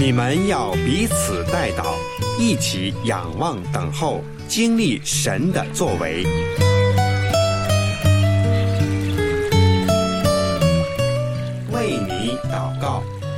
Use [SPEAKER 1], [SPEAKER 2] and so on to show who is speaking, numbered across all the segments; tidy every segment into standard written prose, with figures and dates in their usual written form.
[SPEAKER 1] 你们要彼此代祷，一起仰望等候，经历神的作为。为你祷告。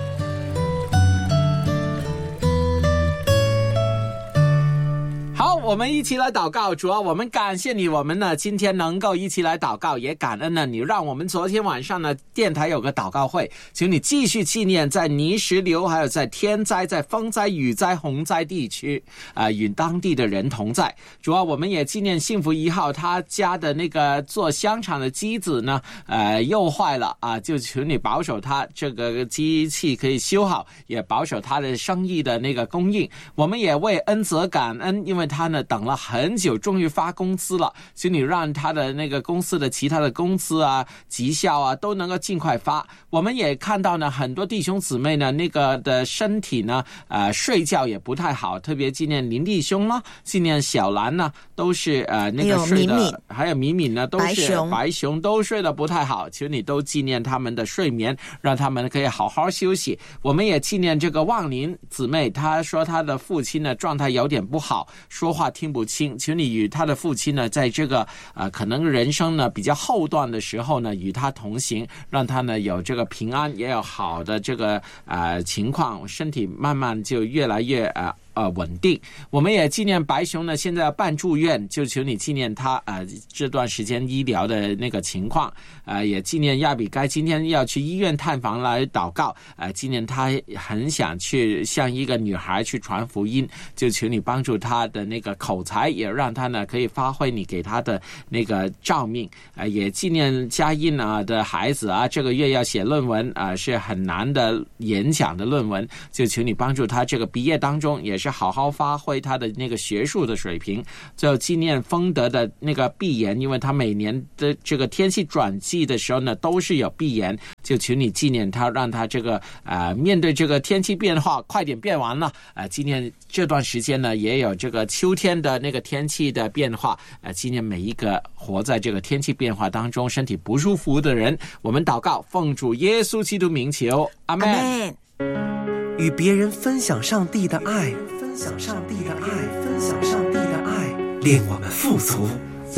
[SPEAKER 2] 好，我们一起来祷告。主啊，我们感谢你，我们呢今天能够一起来祷告，也感恩呢你让我们昨天晚上呢电台有个祷告会，请你继续纪念在泥石流还有在天灾、在风灾、雨灾、洪灾地区与当地的人同在。主啊，我们也纪念幸福1号他家的那个做香肠的机子呢又坏了就求你保守他这个机器可以修好，也保守他的生意的那个供应。我们也为恩泽感恩，因为他呢等了很久，终于发工资了，请你让他的那个公司的其他的工资绩效都能够尽快发。我们也看到呢很多弟兄姊妹呢那个的身体呢睡觉也不太好，特别纪念林弟兄呢，纪念小兰呢都是那个睡的，还有米米呢都是白熊都睡得不太好，求你都纪念他们的睡眠，让他们可以好好休息。我们也纪念这个望林姊妹，她说她的父亲呢状态有点不好，说话听不清，求你与他的父亲呢在这个可能人生呢比较后段的时候呢与他同行，让他呢有这个平安，也有好的这个情况，身体慢慢就越来越稳定。我们也纪念白熊呢现在要办住院，就求你纪念他这段时间医疗的那个情况。也纪念亚比该今天要去医院探访来祷告，纪念他很想去向一个女孩去传福音，就求你帮助他的那个口才，也让他呢可以发挥你给他的那个照命。也纪念佳音的孩子这个月要写论文是很难的演讲的论文，就求你帮助他这个毕业当中也是好好发挥他的那个学术的水平。最后纪念丰德的那个闭眼，因为他每年的这个天气转季的时候呢都是有闭眼，就求你纪念他，让他这个面对这个天气变化快点变完了。纪念这段时间呢也有这个秋天的那个天气的变化，纪念每一个活在这个天气变化当中身体不舒服的人。我们祷告，奉主耶稣基督名求，阿们。
[SPEAKER 3] 与别人分享上帝的爱，分享上帝的爱，分享上帝的爱，令我们富足。